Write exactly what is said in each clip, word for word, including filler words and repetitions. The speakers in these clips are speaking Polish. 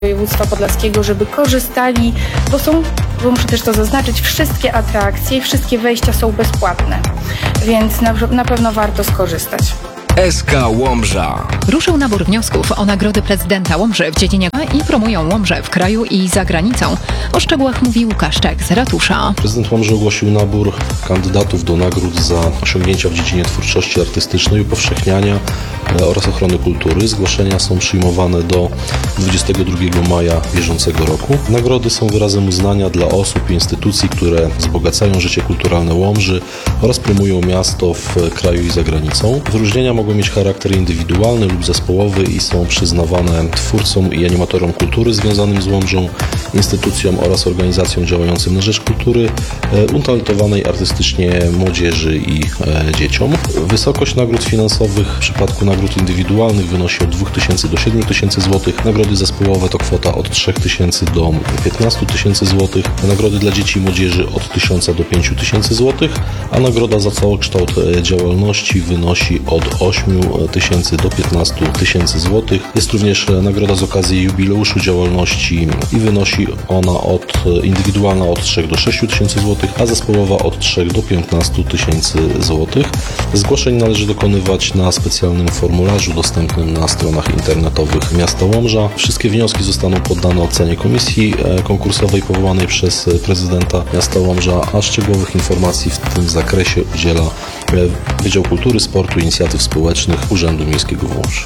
województwa podlaskiego, żeby korzystali, bo są, bo muszę też to zaznaczyć, wszystkie atrakcje i wszystkie wejścia są bezpłatne, więc na, na pewno warto skorzystać. S K Łomża. Ruszył nabór wniosków o nagrody prezydenta Łomży w dziedzinie i promują Łomżę w kraju i za granicą. O szczegółach mówi Łukasz Czech z ratusza. Prezydent Łomży ogłosił nabór kandydatów do nagród za osiągnięcia w dziedzinie twórczości artystycznej, upowszechniania oraz ochrony kultury. Zgłoszenia są przyjmowane do dwudziestego drugiego maja bieżącego roku. Nagrody są wyrazem uznania dla osób i instytucji, które wzbogacają życie kulturalne Łomży oraz promują miasto w kraju i za granicą. Wyróżnienia mogą mieć charakter indywidualny lub zespołowy i są przyznawane twórcom i animatorom kultury związanym z Łomżą, instytucjom oraz organizacjom działającym na rzecz kultury, utalentowanej artystycznie młodzieży i dzieciom. Wysokość nagród finansowych w przypadku nagród indywidualnych wynosi od dwóch tysięcy do siedmiu tysięcy złotych. Nagrody zespołowe to kwota od trzech tysięcy do piętnastu tysięcy złotych. Nagrody dla dzieci i młodzieży od tysiąca do pięciu tysięcy złotych, a nagroda za całokształt działalności wynosi od ośmiu tysięcy do piętnastu tysięcy złotych. Jest również nagroda z okazji jubileuszu działalności i wynosi ona od indywidualna od trzech do sześciu tysięcy złotych, a zespołowa od trzech do piętnastu tysięcy złotych. Zgłoszeń należy dokonywać na specjalnym formularzu dostępnym na stronach internetowych miasta Łomża. Wszystkie wnioski zostaną poddane ocenie komisji konkursowej powołanej przez prezydenta miasta Łomża, a szczegółowych informacji w tym zakresie udziela Wydział Kultury, Sportu i Inicjatyw Społecznych Urzędu Miejskiego w Łomży.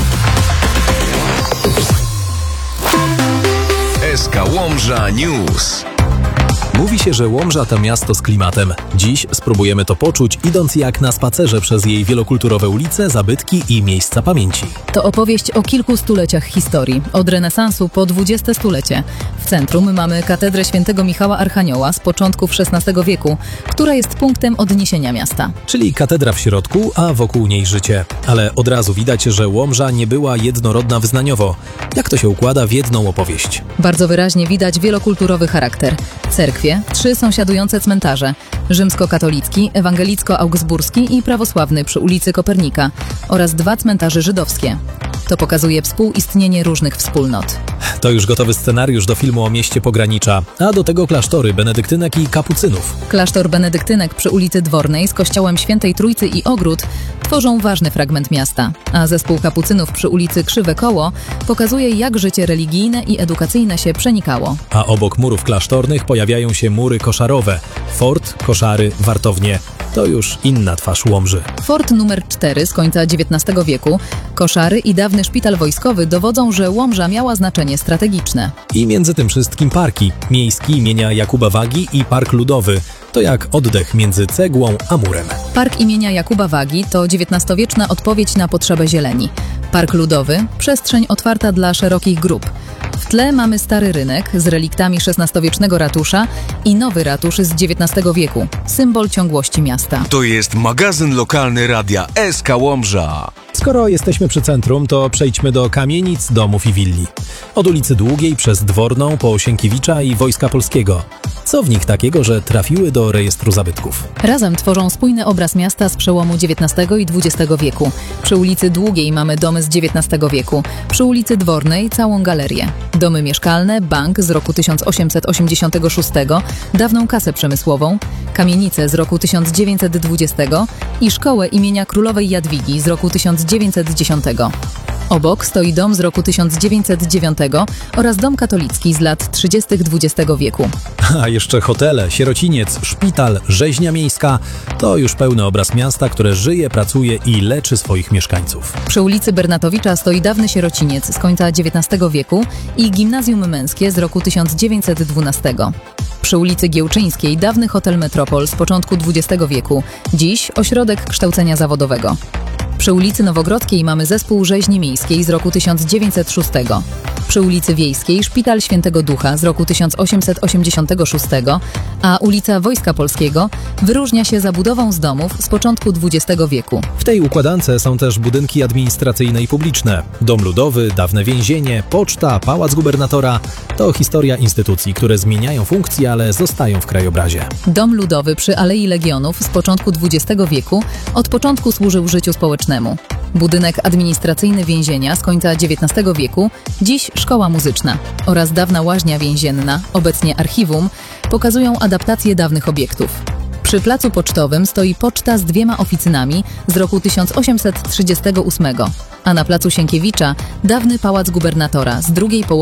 S K Łomża News. Mówi się, że Łomża to miasto z klimatem. Dziś spróbujemy to poczuć, idąc jak na spacerze przez jej wielokulturowe ulice, zabytki i miejsca pamięci. To opowieść o kilku stuleciach historii, od renesansu po dwudzieste stulecie. W centrum mamy katedrę świętego Michała Archanioła z początków szesnastego wieku, która jest punktem odniesienia miasta. Czyli katedra w środku, a wokół niej życie. Ale od razu widać, że Łomża nie była jednorodna wyznaniowo. Jak to się układa w jedną opowieść? Bardzo wyraźnie widać wielokulturowy charakter. Cerkwie, trzy sąsiadujące cmentarze, rzymskokatolicki, ewangelicko-augsburski i prawosławny przy ulicy Kopernika oraz dwa cmentarze żydowskie. To pokazuje współistnienie różnych wspólnot. To już gotowy scenariusz do filmu o mieście pogranicza, a do tego klasztory benedyktynek i kapucynów. Klasztor benedyktynek przy ulicy Dwornej z kościołem Świętej Trójcy i ogród tworzą ważny fragment miasta, a zespół kapucynów przy ulicy Krzywe Koło pokazuje, jak życie religijne i edukacyjne się przenikało. A obok murów klasztornych pojawiają się mury koszarowe. Fort, koszary, wartownie. To już inna twarz Łomży. Fort numer cztery z końca dziewiętnastego wieku, koszary i dawny szpital wojskowy dowodzą, że Łomża miała znaczenie strategiczne. I między tym wszystkim parki. Miejski imienia Jakuba Wagi i Park Ludowy. To jak oddech między cegłą a murem. Park imienia Jakuba Wagi to dziewiętnastowieczna odpowiedź na potrzebę zieleni. Park Ludowy – przestrzeń otwarta dla szerokich grup. W tle mamy stary rynek z reliktami szesnastowiecznego ratusza i nowy ratusz z dziewiętnastego wieku, symbol ciągłości miasta. To jest magazyn lokalny radia S K Łomża. Skoro jesteśmy przy centrum, to przejdźmy do kamienic, domów i willi. Od ulicy Długiej przez Dworną po Sienkiewicza i Wojska Polskiego. Co w nich takiego, że trafiły do rejestru zabytków? Razem tworzą spójny obraz miasta z przełomu dziewiętnastego i dwudziestego wieku. Przy ulicy Długiej mamy domy z dziewiętnastego wieku, przy ulicy Dwornej całą galerię. Domy mieszkalne, bank z roku tysiąc osiemset osiemdziesiątego szóstego, dawną kasę przemysłową, kamienice z roku tysiąc dziewięćset dwudziestego i szkołę imienia Królowej Jadwigi z roku tysiąc dziewięćset dziesiątego. Obok stoi dom z roku tysiąc dziewięćset dziewiątego oraz dom katolicki z lat trzydziestych dwudziestego wieku. A jeszcze hotele, sierociniec, szpital, rzeźnia miejska. To już pełny obraz miasta, które żyje, pracuje i leczy swoich mieszkańców. Przy ulicy Bernatowicza stoi dawny sierociniec z końca dziewiętnastego wieku i gimnazjum męskie z roku tysiąc dziewięćset dwunastego. Przy ulicy Giełczyńskiej dawny hotel Metropol z początku dwudziestego wieku, dziś ośrodek kształcenia zawodowego. Przy ulicy Nowogrodzkiej mamy zespół rzeźni miejskiej z roku tysiąc dziewięćset szóstego. Przy ulicy Wiejskiej szpital Świętego Ducha z roku tysiąc osiemset osiemdziesiątego szóstego, a ulica Wojska Polskiego wyróżnia się zabudową z domów z początku dwudziestego wieku. W tej układance są też budynki administracyjne i publiczne. Dom Ludowy, dawne więzienie, poczta, pałac gubernatora. To historia instytucji, które zmieniają funkcje, ale zostają w krajobrazie. Dom Ludowy przy Alei Legionów z początku dwudziestego wieku od początku służył życiu społecznemu. wiecznemu. Budynek administracyjny więzienia z końca dziewiętnastego wieku, dziś szkoła muzyczna, oraz dawna łaźnia więzienna, obecnie archiwum, pokazują adaptację dawnych obiektów. Przy placu pocztowym stoi poczta z dwiema oficynami z roku tysiąc osiemset trzydziestego ósmego, a na placu Sienkiewicza dawny pałac gubernatora z drugiej połowy